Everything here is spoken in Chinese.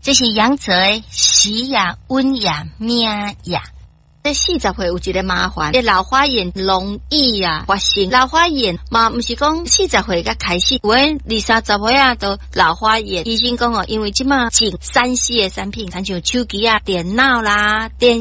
这是阳泽的喜呀、温呀、命呀。这40岁有一个麻烦，这老花眼容易发生。老花眼嘛，不是讲40岁才开始，有诶20、30岁啊都老花眼。医生讲因为即马进3C 的产品，像手机啊、电脑啦、电